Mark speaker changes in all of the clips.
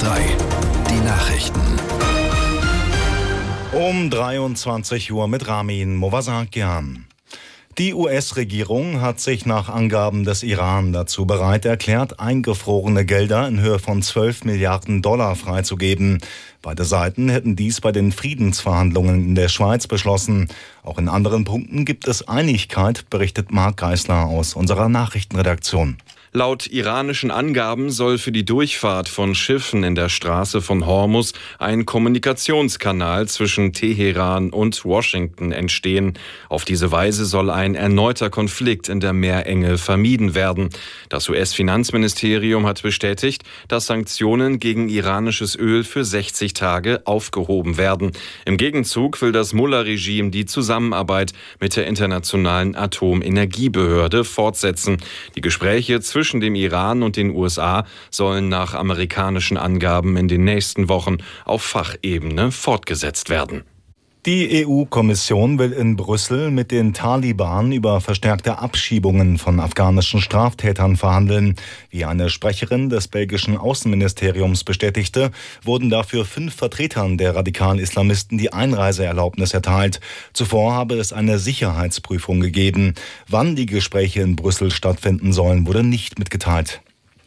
Speaker 1: 3. Die Nachrichten.
Speaker 2: Um 23 Uhr mit Ramin Movasakian. Die US-Regierung hat sich nach Angaben des Iran dazu bereit erklärt, eingefrorene Gelder in Höhe von 12 Milliarden Dollar freizugeben. Beide Seiten hätten dies bei den Friedensverhandlungen in der Schweiz beschlossen. Auch in anderen Punkten gibt es Einigkeit, berichtet Marc Geisler aus unserer Nachrichtenredaktion.
Speaker 3: Laut iranischen Angaben soll für die Durchfahrt von Schiffen in der Straße von Hormuz ein Kommunikationskanal zwischen Teheran und Washington entstehen. Auf diese Weise soll ein erneuter Konflikt in der Meerenge vermieden werden. Das US-Finanzministerium hat bestätigt, dass Sanktionen gegen iranisches Öl für 60 Tage aufgehoben werden. Im Gegenzug will das Mullah-Regime die Zusammenarbeit mit der Internationalen Atomenergiebehörde fortsetzen. Die Gespräche zwischen dem Iran und den USA sollen nach amerikanischen Angaben in den nächsten Wochen auf Fachebene fortgesetzt werden.
Speaker 2: Die EU-Kommission will in Brüssel mit den Taliban über verstärkte Abschiebungen von afghanischen Straftätern verhandeln. Wie eine Sprecherin des belgischen Außenministeriums bestätigte, wurden dafür 5 Vertretern der Radikal-Islamisten die Einreiseerlaubnis erteilt. Zuvor habe es eine Sicherheitsprüfung gegeben. Wann die Gespräche in Brüssel stattfinden sollen, wurde nicht mitgeteilt.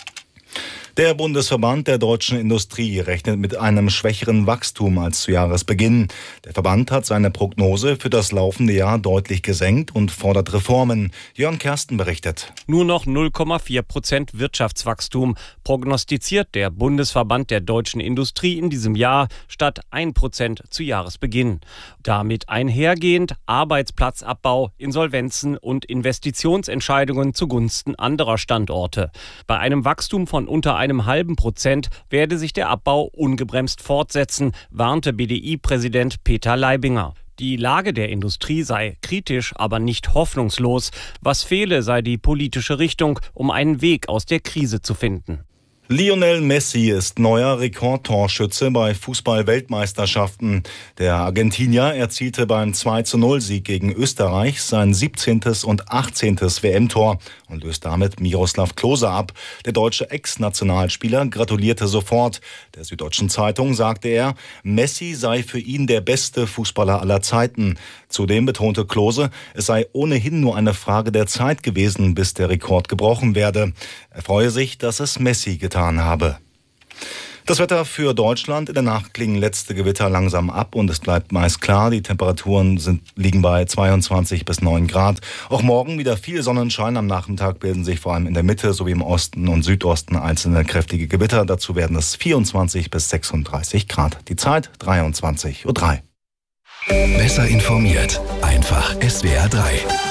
Speaker 2: Der Bundesverband der deutschen Industrie rechnet mit einem schwächeren Wachstum als zu Jahresbeginn. Der Verband hat seine Prognose für das laufende Jahr deutlich gesenkt und fordert Reformen. Jörn Kersten berichtet.
Speaker 4: Nur noch 0,4% Wirtschaftswachstum prognostiziert der Bundesverband der deutschen Industrie in diesem Jahr statt 1% zu Jahresbeginn. Damit einhergehend Arbeitsplatzabbau, Insolvenzen und Investitionsentscheidungen zugunsten anderer Standorte. Bei einem Wachstum von unter 0,5% werde sich der Abbau ungebremst fortsetzen, warnte BDI-Präsident Peter Leibinger. Die Lage der Industrie sei kritisch, aber nicht hoffnungslos. Was fehle, sei die politische Richtung, um einen Weg aus der Krise zu finden.
Speaker 2: Lionel Messi ist neuer Rekordtorschütze bei Fußball-Weltmeisterschaften. Der Argentinier erzielte beim 2:0-Sieg gegen Österreich sein 17. und 18. WM-Tor und löst damit Miroslav Klose ab. Der deutsche Ex-Nationalspieler gratulierte sofort. Der Süddeutschen Zeitung sagte er, Messi sei für ihn der beste Fußballer aller Zeiten. Zudem betonte Klose, es sei ohnehin nur eine Frage der Zeit gewesen, bis der Rekord gebrochen werde. Er freue sich, dass es Messi getan habe. Das Wetter für Deutschland. In der Nacht klingen letzte Gewitter langsam ab und es bleibt meist klar. Die Temperaturen liegen bei 22 bis 9 Grad. Auch morgen wieder viel Sonnenschein. Am Nachmittag bilden sich vor allem in der Mitte sowie im Osten und Südosten einzelne kräftige Gewitter. Dazu werden es 24 bis 36 Grad. Die Zeit 23:03 Uhr.
Speaker 1: Besser informiert. Einfach SWR 3.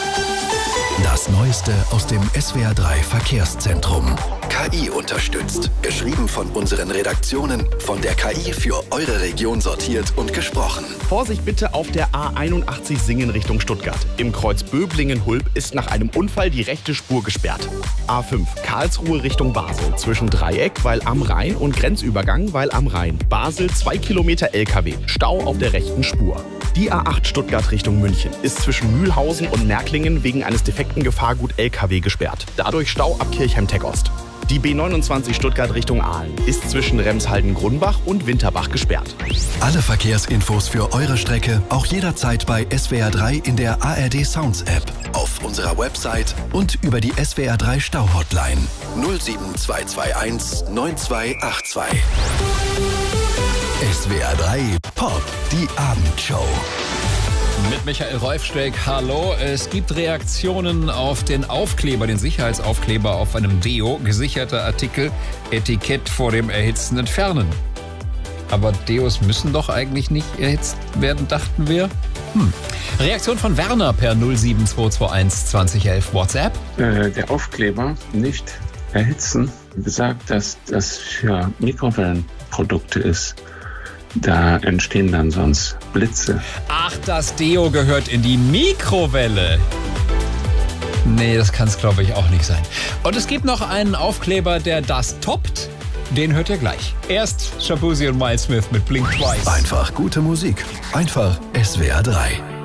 Speaker 1: Das Neueste aus dem SWR 3 Verkehrszentrum. KI unterstützt. Geschrieben von unseren Redaktionen, von der KI für eure Region sortiert und gesprochen.
Speaker 5: Vorsicht bitte auf der A81 Singen Richtung Stuttgart. Im Kreuz Böblingen-Hulb ist nach einem Unfall die rechte Spur gesperrt. A5 Karlsruhe Richtung Basel. Zwischen Dreieck, weil am Rhein und Grenzübergang, weil am Rhein. Basel 2 Kilometer LKW. Stau auf der rechten Spur. Die A8 Stuttgart Richtung München ist zwischen Mühlhausen und Märklingen wegen eines defekten Gefahrgut LKW gesperrt. Dadurch Stau ab Kirchheim-Teckost. Die B29 Stuttgart Richtung Aalen ist zwischen Remshalden-Grunbach und Winterbach gesperrt.
Speaker 1: Alle Verkehrsinfos für eure Strecke auch jederzeit bei SWR 3 in der ARD Sounds App, auf unserer Website und über die SWR 3 Stau-Hotline 07221 9282. SWR 3 Pop, die Abendshow.
Speaker 6: Mit Michael Rolfsteck, hallo. Es gibt Reaktionen auf den Aufkleber, den Sicherheitsaufkleber auf einem Deo. Gesicherter Artikel, Etikett vor dem Erhitzen entfernen. Aber Deos müssen doch eigentlich nicht erhitzt werden, dachten wir. Reaktion von Werner per 07221 2011 WhatsApp.
Speaker 7: Der Aufkleber nicht erhitzen besagt, dass das für Mikrowellenprodukte ist. Da entstehen dann sonst Blitze.
Speaker 6: Ach, das Deo gehört in die Mikrowelle. Nee, das kann es, glaube ich, auch nicht sein. Und es gibt noch einen Aufkleber, der das toppt. Den hört ihr gleich. Erst Shabuzi und Miles Smith mit Blink Twice.
Speaker 1: Einfach gute Musik. Einfach SWR 3.